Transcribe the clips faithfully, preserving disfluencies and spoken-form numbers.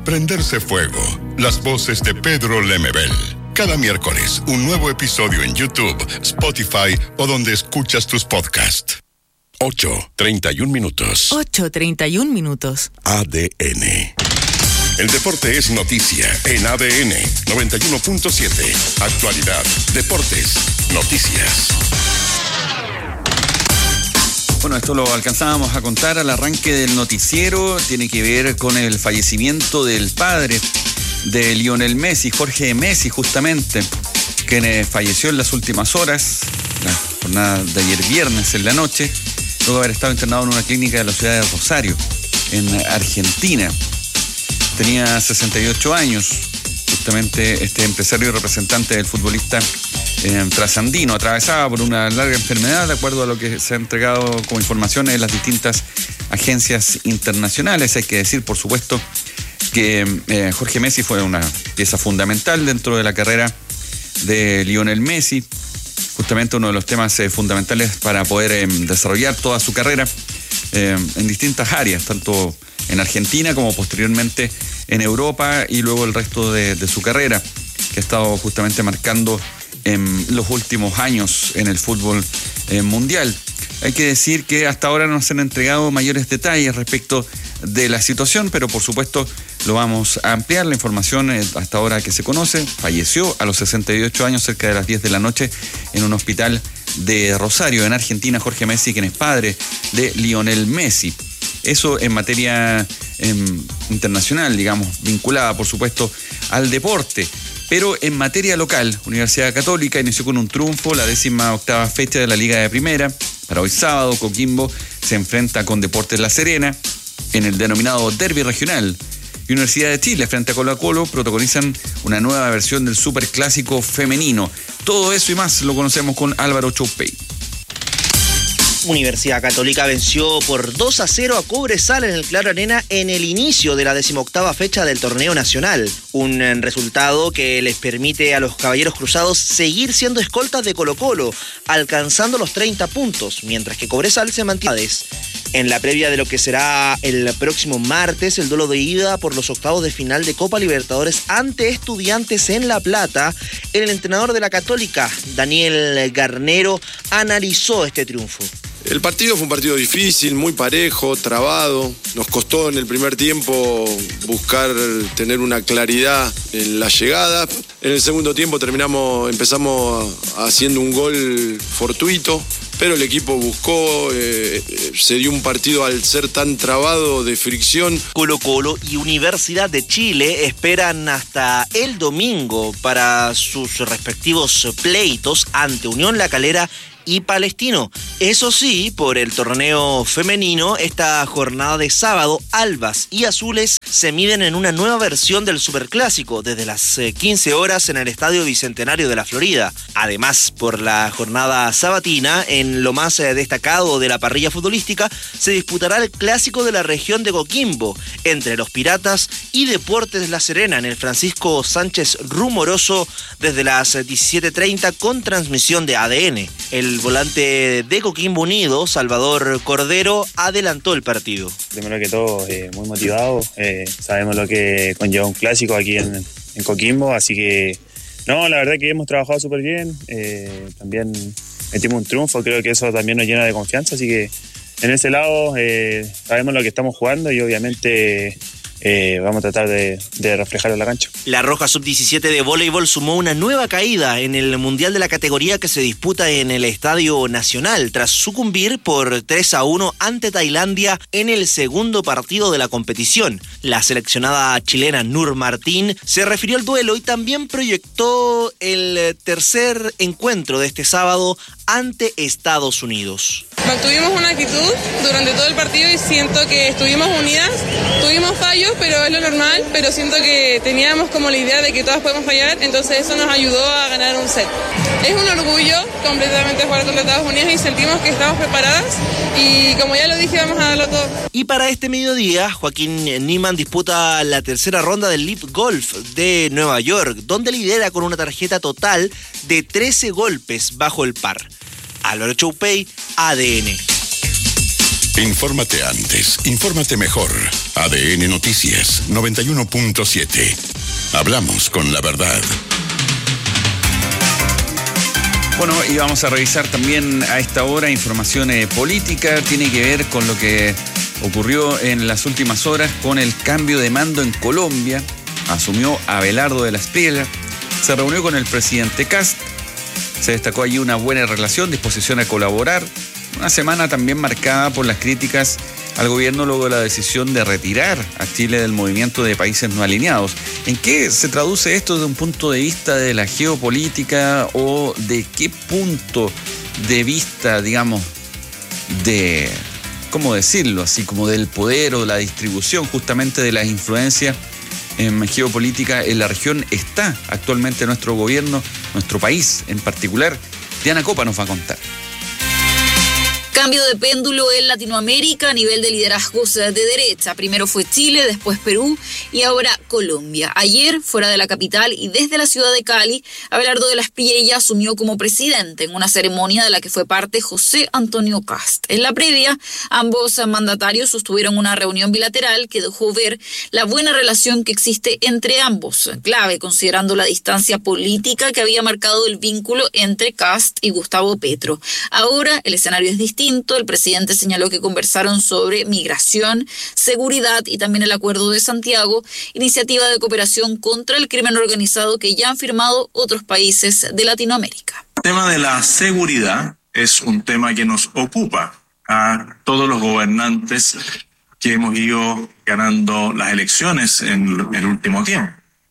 Prenderse Fuego. Las voces de Pedro Lemebel. Cada miércoles, un nuevo episodio en YouTube, Spotify o donde escuchas tus podcasts. ocho treinta y un minutos. ocho treinta y un minutos. A D N. El deporte es noticia en A D N noventa y uno punto siete. Actualidad, deportes, noticias. Bueno, esto lo alcanzábamos a contar al arranque del noticiero. Tiene que ver con el fallecimiento del padre de Lionel Messi, Jorge Messi, justamente, quien falleció en las últimas horas, la jornada de ayer viernes en la noche, luego de haber estado internado en una clínica de la ciudad de Rosario, en Argentina. Tenía sesenta y ocho años, justamente este empresario y representante del futbolista eh, trasandino. Atravesaba por una larga enfermedad, de acuerdo a lo que se ha entregado como información en las distintas agencias internacionales. Hay que decir, por supuesto, que eh, Jorge Messi fue una pieza fundamental dentro de la carrera de Lionel Messi, justamente uno de los temas eh, fundamentales para poder eh, desarrollar toda su carrera eh, en distintas áreas, tanto en Argentina como posteriormente en Europa y luego el resto de, de su carrera, que ha estado justamente marcando en los últimos años en el fútbol eh, mundial. Hay que decir que hasta ahora no se han entregado mayores detalles respecto de la situación, pero por supuesto lo vamos a ampliar. La información hasta ahora que se conoce: falleció a los sesenta y ocho años, cerca de las diez de la noche, en un hospital de Rosario, en Argentina, Jorge Messi, quien es padre de Lionel Messi. Eso en materia eh, internacional, digamos, vinculada por supuesto al deporte. Pero en materia local, Universidad Católica inició con un triunfo la décima octava fecha de la Liga de Primera. Para hoy sábado, Coquimbo se enfrenta con Deportes La Serena en el denominado Derbi Regional. Y Universidad de Chile frente a Colo-Colo protagonizan una nueva versión del Superclásico femenino. Todo eso y más lo conocemos con Álvaro Choupey. Universidad Católica venció por dos a cero a Cobresal en el Claro Arena en el inicio de la decimoctava fecha del torneo nacional. Un resultado que les permite a los Caballeros Cruzados seguir siendo escoltas de Colo-Colo, alcanzando los treinta puntos, mientras que Cobresal se mantiene. En la previa de lo que será el próximo martes, el duelo de ida por los octavos de final de Copa Libertadores ante Estudiantes en La Plata, el entrenador de la Católica, Daniel Garnero, analizó este triunfo. El partido fue un partido difícil, muy parejo, trabado. Nos costó en el primer tiempo buscar tener una claridad en la llegada. En el segundo tiempo terminamos, empezamos haciendo un gol fortuito, pero el equipo buscó, eh, se dio un partido al ser tan trabado de fricción. Colo-Colo y Universidad de Chile esperan hasta el domingo para sus respectivos pleitos ante Unión La Calera y Palestino. Eso sí, por el torneo femenino, esta jornada de sábado, albas y azules se miden en una nueva versión del Superclásico desde las quince horas en el Estadio Bicentenario de la Florida. Además, por la jornada sabatina, en lo más destacado de la parrilla futbolística, se disputará el Clásico de la región de Coquimbo entre los Piratas y Deportes La Serena en el Francisco Sánchez Rumoroso desde las diecisiete treinta con transmisión de A D N. El volante de Coquimbo Unido, Salvador Cordero, adelantó el partido. Primero que todo, eh, muy motivado. Eh, sabemos lo que conlleva un clásico aquí en, en Coquimbo, así que no, la verdad que hemos trabajado súper bien. Eh, también metimos un triunfo, creo que eso también nos llena de confianza, así que en ese lado eh, sabemos lo que estamos jugando y obviamente Eh, vamos a tratar de, de reflejarlo en la cancha. La Roja sub diecisiete de voleibol sumó una nueva caída en el Mundial de la categoría que se disputa en el Estadio Nacional tras sucumbir por tres a uno ante Tailandia en el segundo partido de la competición. La seleccionada chilena Nur Martín se refirió al duelo y también proyectó el tercer encuentro de este sábado ante Estados Unidos. Mantuvimos una actitud durante todo el partido y siento que estuvimos unidas, tuvimos fallos, pero es lo normal, pero siento que teníamos como la idea de que todas podemos fallar, entonces eso nos ayudó a ganar un set. Es un orgullo completamente jugar contra Estados Unidos y sentimos que estamos preparadas y como ya lo dije, vamos a darlo todo. Y para este mediodía, Joaquín Niemann disputa la tercera ronda del Live Golf de Nueva York, donde lidera con una tarjeta total de trece golpes bajo el par. Álvaro Choupey, A D N. Infórmate antes, infórmate mejor. A D N Noticias noventa y uno punto siete. Hablamos con la verdad. Bueno, y vamos a revisar también a esta hora información eh, política. Tiene que ver con lo que ocurrió en las últimas horas con el cambio de mando en Colombia. Asumió Abelardo de la Espriella. Se reunió con el presidente Kast. Se destacó allí una buena relación, disposición a colaborar. Una semana también marcada por las críticas al gobierno luego de la decisión de retirar a Chile del movimiento de países no alineados. ¿En qué se traduce esto desde un punto de vista de la geopolítica o de qué punto de vista, digamos, de, ¿cómo decirlo? Así como del poder o la distribución justamente de las influencias en geopolítica en la región está actualmente nuestro gobierno, nuestro país en particular? Diana Copa nos va a contar. Cambio de péndulo en Latinoamérica a nivel de liderazgos de derecha. Primero fue Chile, después Perú y ahora Colombia. Ayer, fuera de la capital y desde la ciudad de Cali, Abelardo de la Espriella asumió como presidente en una ceremonia de la que fue parte José Antonio Kast. En la previa, ambos mandatarios sostuvieron una reunión bilateral que dejó ver la buena relación que existe entre ambos, clave considerando la distancia política que había marcado el vínculo entre Kast y Gustavo Petro. Ahora el escenario es distinto. El presidente señaló que conversaron sobre migración, seguridad y también el Acuerdo de Santiago, iniciativa de cooperación contra el crimen organizado que ya han firmado otros países de Latinoamérica. El tema de la seguridad es un tema que nos ocupa a todos los gobernantes que hemos ido ganando las elecciones en el último tiempo.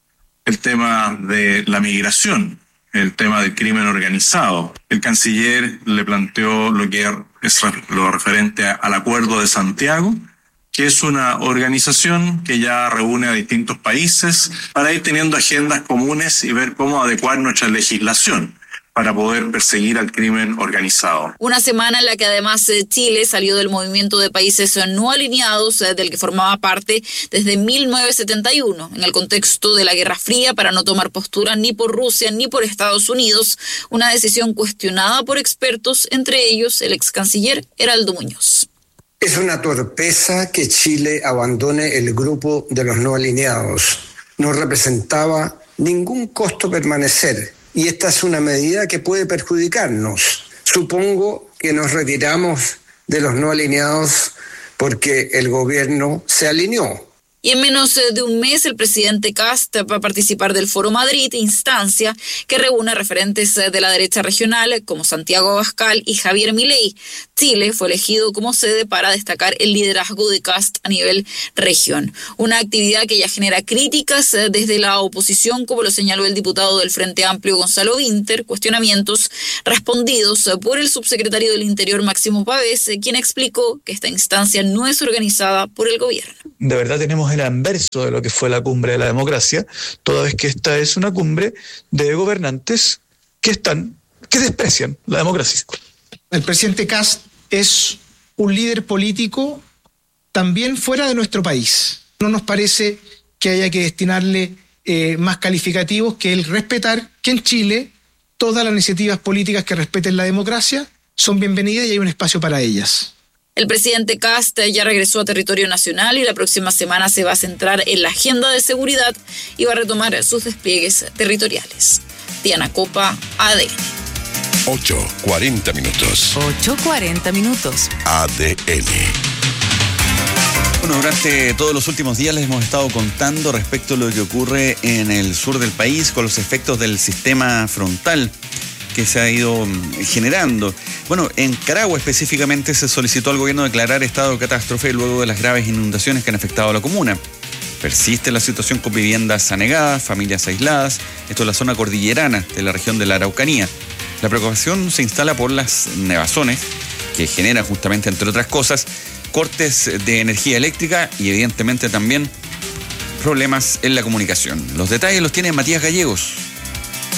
El tema de la migración, el tema del crimen organizado. El canciller le planteó lo que es lo referente al Acuerdo de Santiago, que es una organización que ya reúne a distintos países para ir teniendo agendas comunes y ver cómo adecuar nuestra legislación para poder perseguir al crimen organizado. Una semana en la que además Chile salió del movimiento de países no alineados del que formaba parte desde mil novecientos setenta y uno, en el contexto de la Guerra Fría, para no tomar postura ni por Rusia ni por Estados Unidos, una decisión cuestionada por expertos, entre ellos el ex canciller Heraldo Muñoz. Es una torpeza que Chile abandone el grupo de los no alineados. No representaba ningún costo permanecer. Y esta es una medida que puede perjudicarnos. Supongo que nos retiramos de los no alineados porque el gobierno se alineó. Y en menos de un mes el presidente Kast va a participar del Foro Madrid, instancia que reúne referentes de la derecha regional como Santiago Abascal y Javier Milei. Chile fue elegido como sede para destacar el liderazgo de Kast a nivel región. Una actividad que ya genera críticas desde la oposición, como lo señaló el diputado del Frente Amplio Gonzalo Vinter, cuestionamientos respondidos por el subsecretario del Interior Máximo Pavés, quien explicó que esta instancia no es organizada por el gobierno. De verdad tenemos el anverso de lo que fue la cumbre de la democracia, toda vez que esta es una cumbre de gobernantes que están, que desprecian la democracia. El presidente Kast es un líder político también fuera de nuestro país. No nos parece que haya que destinarle eh, más calificativos que el respetar que en Chile todas las iniciativas políticas que respeten la democracia son bienvenidas y hay un espacio para ellas. El presidente Kast ya regresó a territorio nacional y la próxima semana se va a centrar en la agenda de seguridad y va a retomar sus despliegues territoriales. Diana Copa, A D N. ocho cuarenta minutos. ocho cuarenta minutos. A D N. Bueno, durante todos los últimos días les hemos estado contando respecto a lo que ocurre en el sur del país con los efectos del sistema frontal que se ha ido generando. Bueno, en Carahue específicamente se solicitó al gobierno declarar estado de catástrofe luego de las graves inundaciones que han afectado a la comuna. Persiste la situación con viviendas anegadas, familias aisladas, esto es la zona cordillerana de la región de la Araucanía. La preocupación se instala por las nevazones que generan justamente, entre otras cosas, cortes de energía eléctrica y evidentemente también problemas en la comunicación. Los detalles los tiene Matías Gallegos.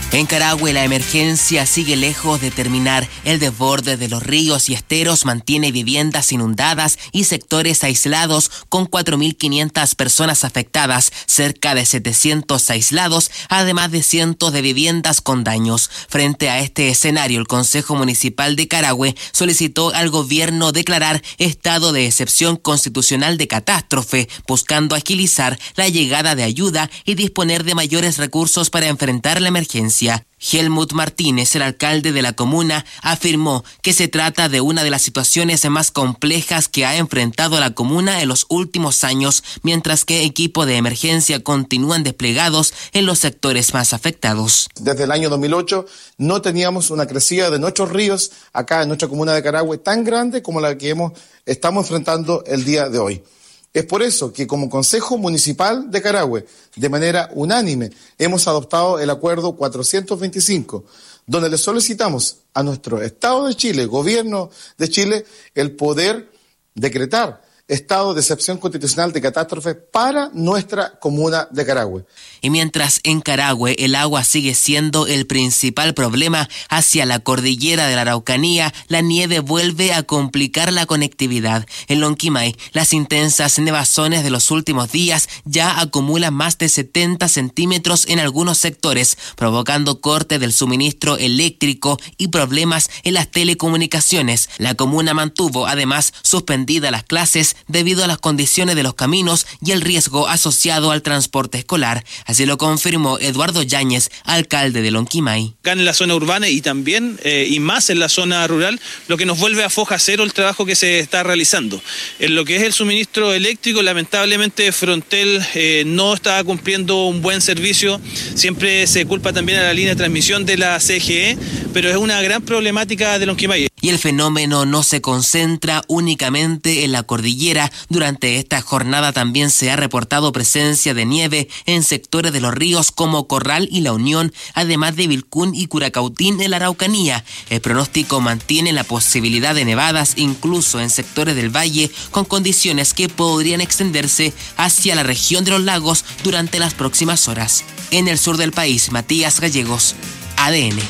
En Carahue, la emergencia sigue lejos de terminar. El desborde de los ríos y esteros mantiene viviendas inundadas y sectores aislados, con cuatro mil quinientas personas afectadas, cerca de setecientos aislados, además de cientos de viviendas con daños. Frente a este escenario, el Consejo Municipal de Carahue solicitó al gobierno declarar estado de excepción constitucional de catástrofe, buscando agilizar la llegada de ayuda y disponer de mayores recursos para enfrentar la emergencia. Helmut Martínez, el alcalde de la comuna, afirmó que se trata de una de las situaciones más complejas que ha enfrentado la comuna en los últimos años, mientras que equipos de emergencia continúan desplegados en los sectores más afectados. Desde el año dos mil ocho no teníamos una crecida de nuestros ríos acá en nuestra comuna de Carahue tan grande como la que hemos, estamos enfrentando el día de hoy. Es por eso que como Consejo Municipal de Carahue, de manera unánime, hemos adoptado el Acuerdo cuatrocientos veinticinco, donde le solicitamos a nuestro Estado de Chile, Gobierno de Chile, el poder decretar estado de excepción constitucional de catástrofe para nuestra comuna de Carahue. Y mientras en Carahue el agua sigue siendo el principal problema, hacia la cordillera de la Araucanía la nieve vuelve a complicar la conectividad. En Lonquimay, las intensas nevazones de los últimos días ya acumulan más de setenta centímetros en algunos sectores, provocando corte del suministro eléctrico y problemas en las telecomunicaciones. La comuna mantuvo además suspendidas las clases debido a las condiciones de los caminos y el riesgo asociado al transporte escolar. Así lo confirmó Eduardo Yáñez, alcalde de Lonquimay. Acá en la zona urbana y también eh, y más en la zona rural, lo que nos vuelve a foja cero el trabajo que se está realizando. En lo que es el suministro eléctrico, lamentablemente Frontel eh, no está cumpliendo un buen servicio. Siempre se culpa también a la línea de transmisión de la C G E, pero es una gran problemática de Lonquimay. Y el fenómeno no se concentra únicamente en la cordillera. Durante esta jornada también se ha reportado presencia de nieve en sectores de los ríos como Corral y La Unión, además de Vilcún y Curacautín en la Araucanía. El pronóstico mantiene la posibilidad de nevadas incluso en sectores del valle, con condiciones que podrían extenderse hacia la región de los lagos durante las próximas horas. En el sur del país, Matías Gallegos, A D N.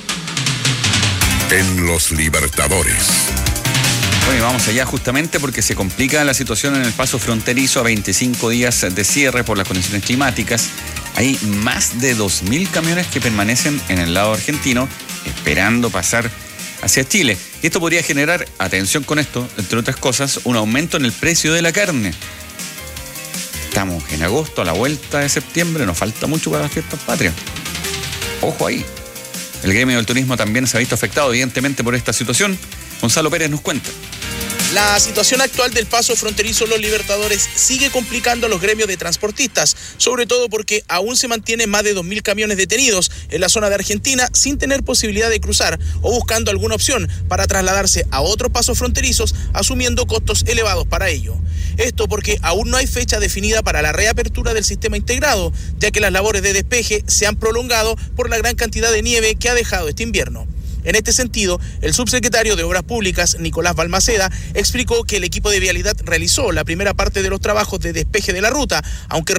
En los Libertadores. Bueno, vamos allá justamente porque se complica la situación en el paso fronterizo a veinticinco días de cierre por las condiciones climáticas. Hay más de dos mil camiones que permanecen en el lado argentino esperando pasar hacia Chile. Y esto podría generar, atención con esto, entre otras cosas, un aumento en el precio de la carne. Estamos en agosto, a la vuelta de septiembre, nos falta mucho para las fiestas patrias. Ojo ahí. El gremio del turismo también se ha visto afectado evidentemente por esta situación. Gonzalo Pérez nos cuenta. La situación actual del paso fronterizo Los Libertadores sigue complicando a los gremios de transportistas, sobre todo porque aún se mantienen más de dos mil camiones detenidos en la zona de Argentina sin tener posibilidad de cruzar o buscando alguna opción para trasladarse a otros pasos fronterizos, asumiendo costos elevados para ello. Esto porque aún no hay fecha definida para la reapertura del sistema integrado, ya que las labores de despeje se han prolongado por la gran cantidad de nieve que ha dejado este invierno. En este sentido, el subsecretario de Obras Públicas, Nicolás Balmaceda, explicó que el equipo de vialidad realizó la primera parte de los trabajos de despeje de la ruta, aunque